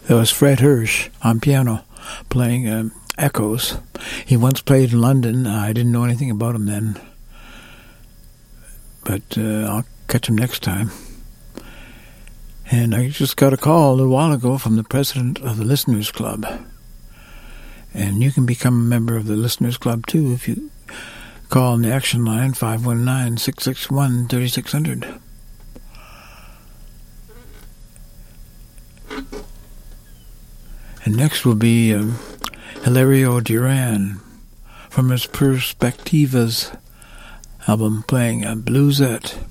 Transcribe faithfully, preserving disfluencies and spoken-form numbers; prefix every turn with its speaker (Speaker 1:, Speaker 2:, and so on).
Speaker 1: There was Fred Hirsch on piano playing um, Echoes. He once played in London. I didn't know anything about him then, but uh, I'll catch him next time. And I just got a call a little while ago from the president of the Listeners Club. And you can become a member of the Listeners Club too if you call on the action line five one nine, six six one, three six zero zero. And next will be um, Hilario Duran from his Perspectivas album playing a Bluesette.